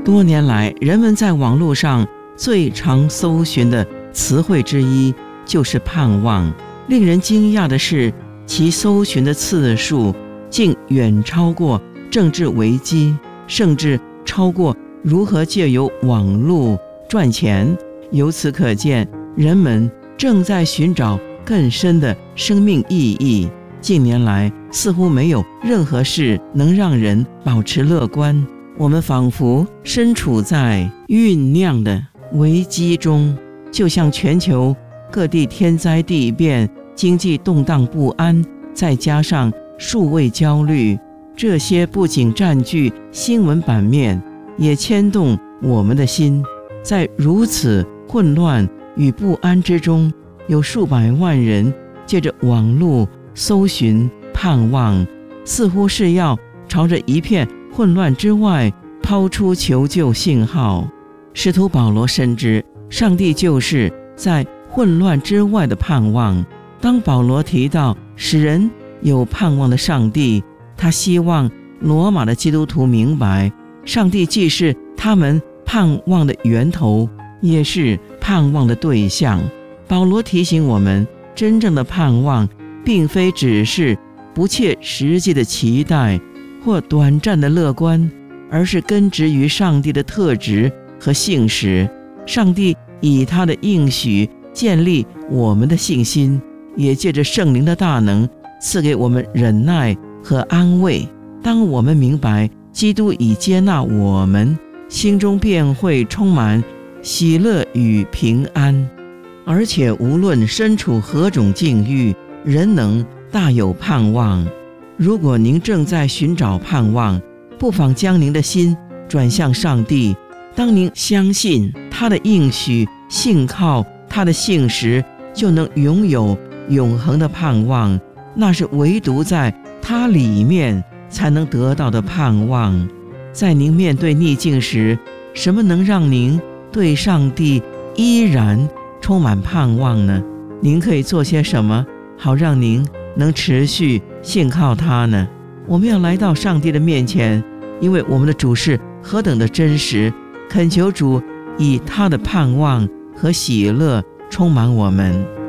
多年来，人们在网络上最常搜寻的词汇之一就是盼望。令人惊讶的是，其搜寻的次数竟远超过政治危机，甚至超过如何借由网络赚钱。由此可见，人们正在寻找更深的生命意义。近年来，似乎没有任何事能让人保持乐观。我们仿佛身处在酝酿的危机中，就像全球各地天灾地变、经济动荡不安，再加上数位焦虑，这些不仅占据新闻版面，也牵动我们的心。在如此混乱与不安之中，有数百万人借着网络搜寻盼望，似乎是要朝着一片混乱之外抛出求救信号。使徒保罗深知上帝就是在混乱之外的盼望。当保罗提到使人有盼望的上帝，他希望罗马的基督徒明白，上帝既是他们盼望的源头，也是盼望的对象。保罗提醒我们，真正的盼望并非只是不切实际的期待或短暂的乐观，而是根植于上帝的特质和信实。上帝以他的应许建立我们的信心，也借着圣灵的大能赐给我们忍耐和安慰。当我们明白基督已接纳我们，心中便会充满喜乐与平安。而且无论身处何种境遇，仍能大有盼望。如果您正在寻找盼望，不妨将您的心转向上帝。当您相信他的应许，信靠他的信实，就能拥有永恒的盼望。那是唯独在他里面才能得到的盼望。在您面对逆境时，什么能让您对上帝依然充满盼望呢？您可以做些什么，好让您能持续信靠他呢？我们要来到上帝的面前，因为我们的主是何等的真实，恳求主以他的盼望和喜乐充满我们。